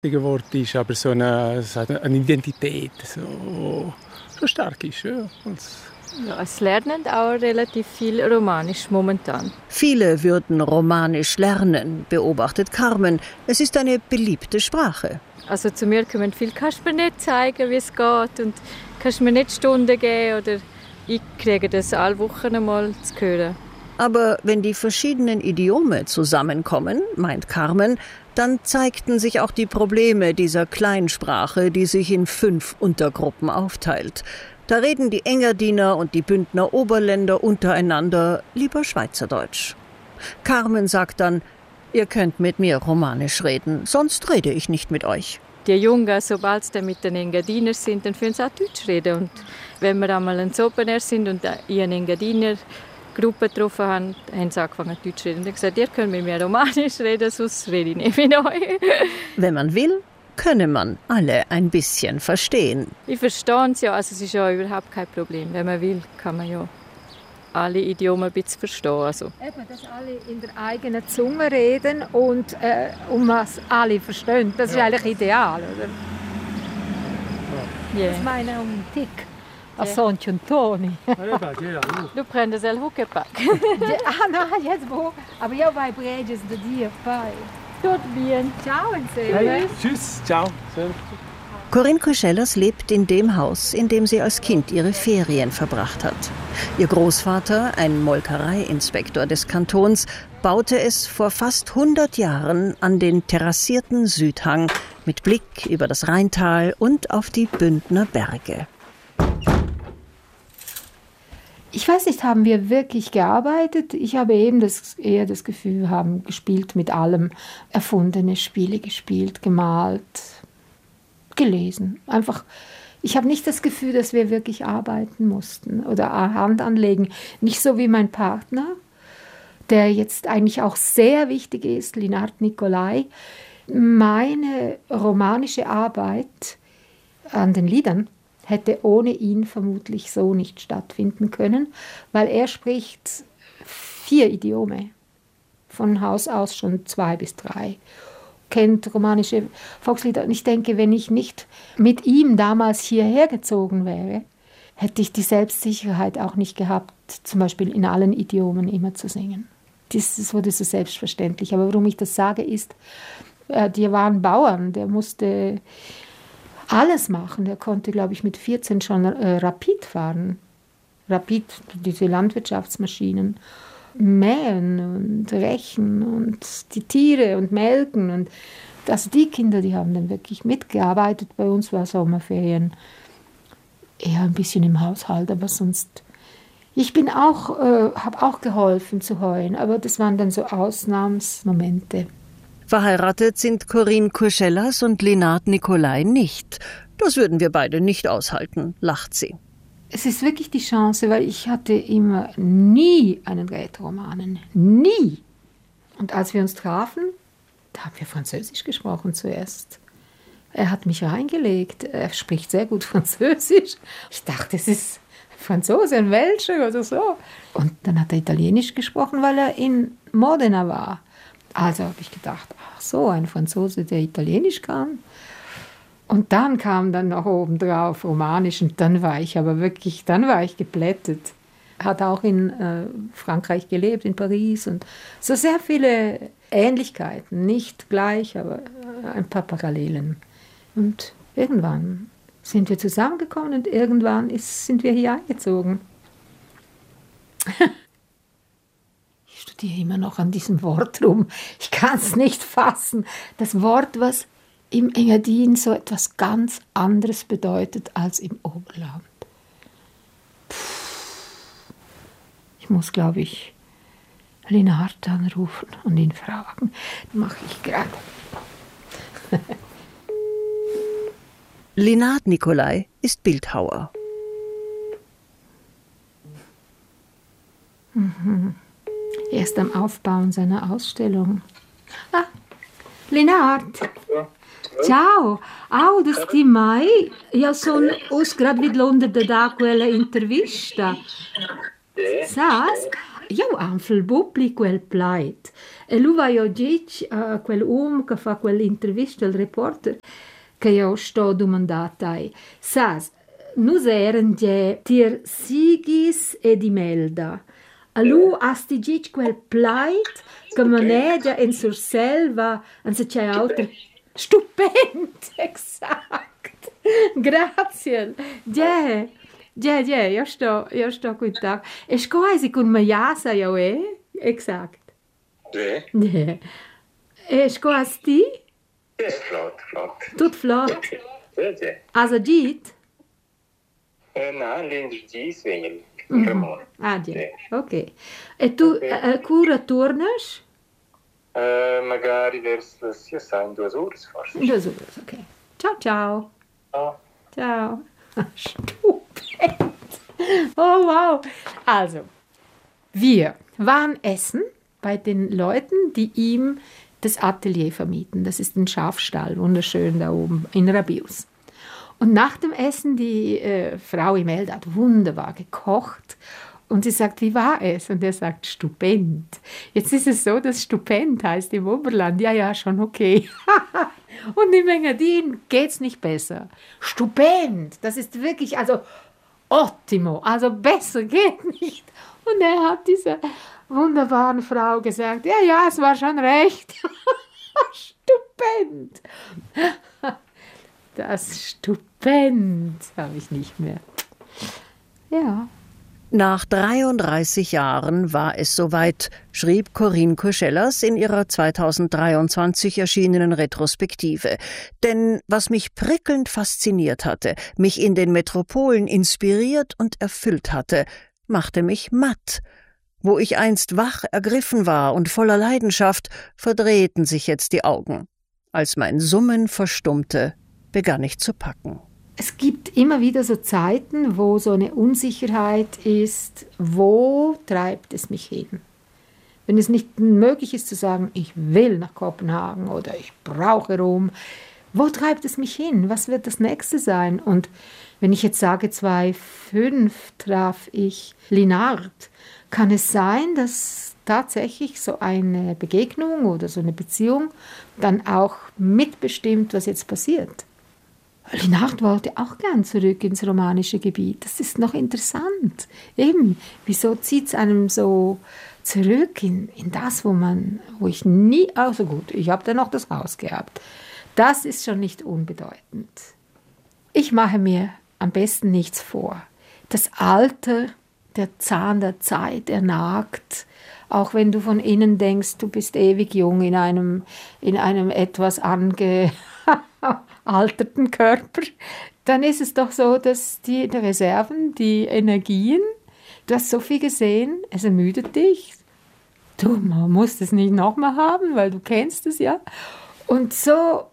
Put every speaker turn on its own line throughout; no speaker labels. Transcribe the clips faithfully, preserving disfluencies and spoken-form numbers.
geworden ist, aber so eine, so eine Identität so, so stark ist. Ja.
Ja, es lernen auch relativ viel Romanisch momentan.
Viele würden Romanisch lernen, beobachtet Carmen. Es ist eine beliebte Sprache.
Also zu mir kommen viel, kannst du mir nicht zeigen, wie es geht und kannst du mir nicht Stunden geben oder ich kriege das alle Wochen einmal zu hören.
Aber wenn die verschiedenen Idiome zusammenkommen, meint Carmen, dann zeigten sich auch die Probleme dieser Kleinsprache, die sich in fünf Untergruppen aufteilt. Da reden die Engadiner und die Bündner Oberländer untereinander lieber Schweizerdeutsch. Carmen sagt dann, ihr könnt mit mir Romanisch reden, sonst rede ich nicht mit euch.
Die Jungen, sobald sie mit den Engadiner sind, dann können sie auch Deutsch reden. Und wenn wir einmal ein Opener sind und eine Engadiner Gruppe getroffen haben, haben sie angefangen Deutsch zu reden. Und ich gesagt, ihr könnt mit mir Romanisch reden, sonst rede ich nicht mit euch.
Wenn man will, könne man alle ein bisschen verstehen.
Ich verstehe es ja, also es ist ja überhaupt kein Problem. Wenn man will, kann man ja alle Idiomen ein bisschen verstehen. Also.
Eben, dass alle in der eigenen Zunge reden und äh, um was alle verstehen. Das ist ja eigentlich ideal, oder?
Yeah.
Das meine ich um einen Tick. A Soncio Toni.
Du prendes el Huckepack.
Ah, no, jetzt wo? Aber io vai preges de dia, pai.
Tot bien.
Ciao, insieme.
Tschüss, ciao.
Corinne Kuschellers lebt in dem Haus, in dem sie als Kind ihre Ferien verbracht hat. Ihr Großvater, ein Molkereiinspektor des Kantons, baute es vor fast hundert Jahren an den terrassierten Südhang mit Blick über das Rheintal und auf die Bündner Berge.
Ich weiß nicht, haben wir wirklich gearbeitet? Ich habe eben das, eher das Gefühl, wir haben gespielt mit allem, erfundene Spiele gespielt, gemalt, gelesen. Einfach, ich habe nicht das Gefühl, dass wir wirklich arbeiten mussten oder Hand anlegen. Nicht so wie mein Partner, der jetzt eigentlich auch sehr wichtig ist, Linard Nicolai. Meine romanische Arbeit an den Liedern hätte ohne ihn vermutlich so nicht stattfinden können, weil er spricht vier Idiome, von Haus aus schon zwei bis drei, kennt romanische Volkslieder. Und ich denke, wenn ich nicht mit ihm damals hierher gezogen wäre, hätte ich die Selbstsicherheit auch nicht gehabt, zum Beispiel in allen Idiomen immer zu singen. Das, das wurde so selbstverständlich. Aber warum ich das sage, ist, äh, die waren Bauern, der musste alles machen. Der konnte, glaube ich, mit vierzehn schon äh, Rapid fahren. Rapid, diese Landwirtschaftsmaschinen. Mähen und Rechen und die Tiere und melken. Und also die Kinder, die haben dann wirklich mitgearbeitet. Bei uns war Sommerferien eher ein bisschen im Haushalt, aber sonst... Ich bin auch, äh, habe auch geholfen zu heuen, aber das waren dann so Ausnahmsmomente.
Verheiratet sind Corinne Kuschellers und Linard Nicolai nicht. Das würden wir beide nicht aushalten, lacht sie.
Es ist wirklich die Chance, weil ich hatte immer nie einen Rätoromanen. Nie. Und als wir uns trafen, da haben wir Französisch gesprochen zuerst. Er hat mich reingelegt. Er spricht sehr gut Französisch. Ich dachte, es ist Franzose, ein Welscher oder so. Und dann hat er Italienisch gesprochen, weil er in Modena war. Also habe ich gedacht, ach so, ein Franzose, der Italienisch kann. Und dann kam dann noch obendrauf Romanisch und dann war ich aber wirklich, dann war ich geplättet. Er hat auch in äh, Frankreich gelebt, in Paris und so sehr viele Ähnlichkeiten, nicht gleich, aber ein paar Parallelen. Und irgendwann sind wir zusammengekommen und irgendwann ist, sind wir hier eingezogen. Ich studiere immer noch an diesem Wort rum. Ich kann es nicht fassen. Das Wort, was im Engadin so etwas ganz anderes bedeutet als im Oberland. Puh. Ich muss, glaube ich, Linard anrufen und ihn fragen. Das mache ich gerade.
Linard Nicolai ist Bildhauer.
Mhm. Er ist am Aufbauen seiner Ausstellung. Ah, Linard.
Ja.
Ciao, audisti mai? Io sono us grad vid Londra da quella intervista. Sass? io anche il pubblico quel pleit. E lui va io dic a quel uomo che fa quell'intervista al reporter che io sto domandando ai. Sas, nus eren die tir sigis e di melda. A lui asti dic quel pleit che manegia in sursel va an se c'è auto. Stupend, exakt. Grazie. Yeah. Ja, ja, jag står, jag står god dag. Jag ska alltså kunna jasa, jag är, exakt.
Det?
Ja. Jag ska alltså di?
Det är flott, flott.
Tut flott.
Det är det.
Alltså dit?
Nej, längre dit svänger.
Ah, ja, ok. E tu a cura tornas?
Uh, magari verso, sia sa, in due ore forse.
In due ore, ok. Ciao, ciao.
Ja.
Ciao. Stupend. Oh, wow. Also, wir waren essen bei den Leuten, die ihm das Atelier vermieten. Das ist ein Schafstall, wunderschön da oben in Rabius. Und nach dem Essen, die äh, Frau Imelda hat wunderbar gekocht. Und sie sagt, wie war es? Und er sagt, stupend. Jetzt ist es so, dass stupend heißt im Oberland. Ja, ja, schon okay. Und im Engadin geht es nicht besser. Stupend, das ist wirklich, also ottimo, also besser geht nicht. Und er hat dieser wunderbaren Frau gesagt, ja, ja, es war schon recht. Stupend. Das Stupend habe ich nicht mehr. Ja.
Nach dreiunddreißig Jahren war es soweit, schrieb Corinne Koschelas in ihrer zweitausenddreiundzwanzig erschienenen Retrospektive. Denn was mich prickelnd fasziniert hatte, mich in den Metropolen inspiriert und erfüllt hatte, machte mich matt. Wo ich einst wach ergriffen war und voller Leidenschaft, verdrehten sich jetzt die Augen. Als mein Summen verstummte, begann ich zu packen.
Es gibt immer wieder so Zeiten, wo so eine Unsicherheit ist, wo treibt es mich hin? Wenn es nicht möglich ist zu sagen, ich will nach Kopenhagen oder ich brauche Rom, wo treibt es mich hin? Was wird das Nächste sein? Und wenn ich jetzt sage, zweitausendfünf traf ich Linard, kann es sein, dass tatsächlich so eine Begegnung oder so eine Beziehung dann auch mitbestimmt, was jetzt passiert? Linard wollte auch gern zurück ins romanische Gebiet. Das ist noch interessant. Eben, wieso zieht es einem so zurück in, in das, wo man, wo ich nie, also gut, ich habe da noch das Haus gehabt. Das ist schon nicht unbedeutend. Ich mache mir am besten nichts vor. Das Alter, der Zahn der Zeit, er nagt. Auch wenn du von innen denkst, du bist ewig jung in einem, in einem etwas ange... alterten Körper, dann ist es doch so, dass die Reserven, die Energien, du hast so viel gesehen, es ermüdet dich. Du man musst es nicht nochmal haben, weil du kennst es ja. Und so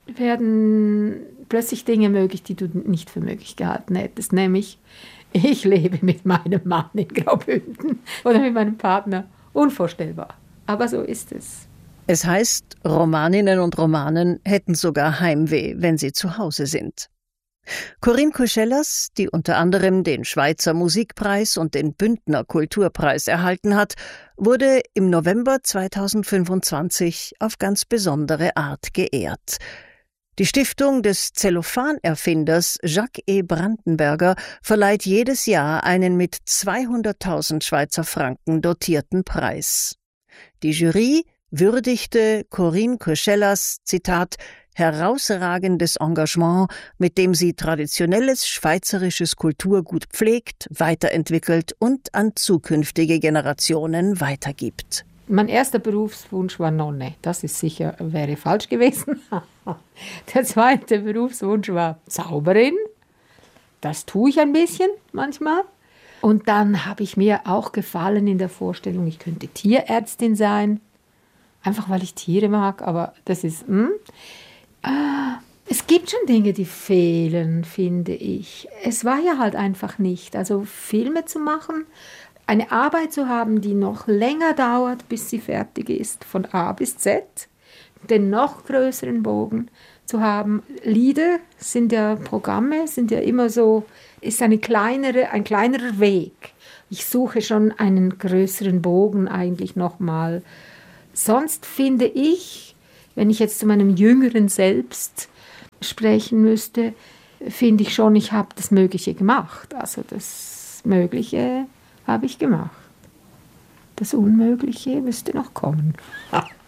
werden plötzlich Dinge möglich, die du nicht für möglich gehalten hättest. Nämlich, ich lebe mit meinem Mann in Graubünden oder mit meinem Partner. Unvorstellbar. Aber so ist es.
Es heißt, Romaninnen und Romanen hätten sogar Heimweh, wenn sie zu Hause sind. Corinne Koschelas, die unter anderem den Schweizer Musikpreis und den Bündner Kulturpreis erhalten hat, wurde im November zweitausendfünfundzwanzig auf ganz besondere Art geehrt. Die Stiftung des Zellophan-Erfinders Jacques E. Brandenberger verleiht jedes Jahr einen mit zweihunderttausend Schweizer Franken dotierten Preis. Die Jury würdigte Corinne Koschelas, Zitat, herausragendes Engagement, mit dem sie traditionelles schweizerisches Kulturgut pflegt, weiterentwickelt und an zukünftige Generationen weitergibt.
Mein erster Berufswunsch war Nonne. Das ist sicher, wäre falsch gewesen. Der zweite Berufswunsch war Zauberin. Das tue ich ein bisschen manchmal. Und dann habe ich mir auch gefallen in der Vorstellung, ich könnte Tierärztin sein. Einfach weil ich Tiere mag, aber das ist... Hm. Ah, es gibt schon Dinge, die fehlen, finde ich. Es war ja halt einfach nicht. Also Filme zu machen, eine Arbeit zu haben, die noch länger dauert, bis sie fertig ist, von A bis Z, den noch größeren Bogen zu haben. Lieder sind ja Programme, sind ja immer so, ist eine kleinere, ein kleinerer Weg Ich suche schon einen größeren Bogen eigentlich nochmal. Sonst finde ich, wenn ich jetzt zu meinem jüngeren Selbst sprechen müsste, finde ich schon, ich habe das Mögliche gemacht. Also das Mögliche habe ich gemacht. Das Unmögliche müsste noch kommen.